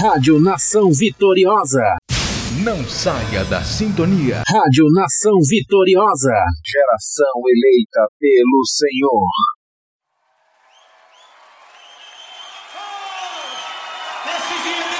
Rádio Nação Vitoriosa. Não saia da sintonia. Rádio Nação Vitoriosa. Geração eleita pelo Senhor. Decidido.